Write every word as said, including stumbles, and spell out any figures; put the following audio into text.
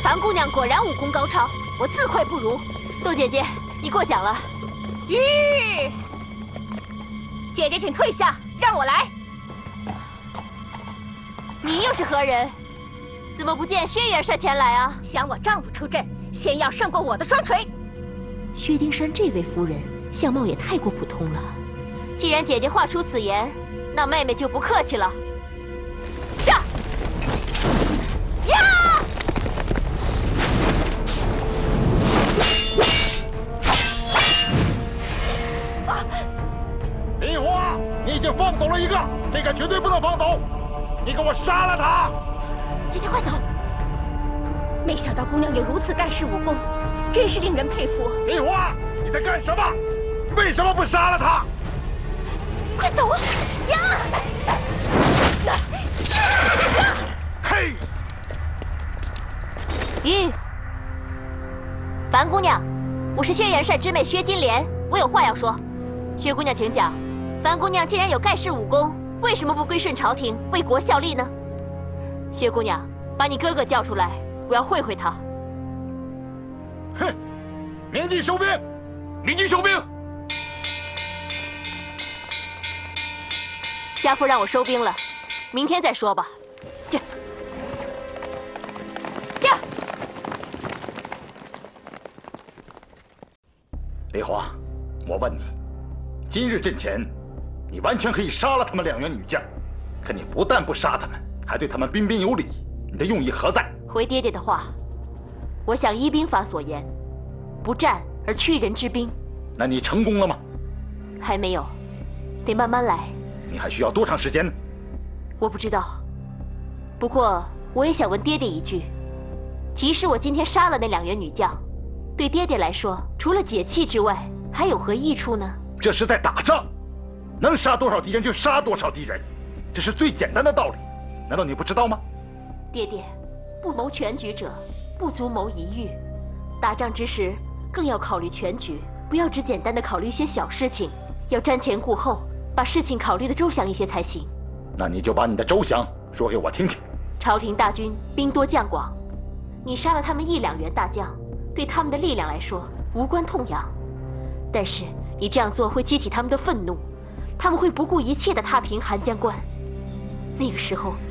樊姑娘果然武功高超，我自愧不如。豆姐姐，你过奖了。 吁！姐姐，请退下，让我来。 你又是何人？怎么不见薛元帅前来啊？ 想我丈夫出阵，先要胜过我的双锤。 薛丁山这位夫人相貌也太过普通了。既然姐姐话出此言，那妹妹就不客气了。驾！呀！ 梨花，你已经放走了一个，这个绝对不能放走！你给我杀了他！ 姐姐快走！没想到姑娘有如此盖世武功，真是令人佩服。 梨花，你在干什么？为什么不杀了他？ 快走啊！呀！ 嘿！ 咦，樊姑娘，我是薛元帅之妹薛金莲，我有话要说。薛姑娘，请讲。樊姑娘既然有盖世武功，为什么不归顺朝廷，为国效力呢？薛姑娘，把你哥哥叫出来，我要会会他。 哼！鸣金收兵！ 鸣金收兵！ 家父让我收兵了，明天再说吧。这，这。 梨花，我问你，今日阵前，你完全可以杀了他们两员女将，可你不但不杀他们，还对他们彬彬有礼，你的用意何在？ 回爹爹的话，我想依兵法所言，不战而屈人之兵。 那你成功了吗？ 还没有，得慢慢来。 你还需要多长时间呢？ 我不知道。不过我也想问爹爹一句：即使我今天杀了那两员女将，对爹爹来说，除了解气之外，还有何益处呢？ 这是在打仗，能杀多少敌人就杀多少敌人，这是最简单的道理。难道你不知道吗？ 爹爹，不谋全局者，不足谋一域。打仗之时，更要考虑全局，不要只简单的考虑一些小事情，要瞻前顾后。把事情考虑的周详一些才行。 那你就把你的周详说给我听听。 朝廷大军兵多将广，你杀了他们一两员大将，对他们的力量来说无关痛痒。但是你这样做会激起他们的愤怒，他们会不顾一切的踏平寒江关。那个时候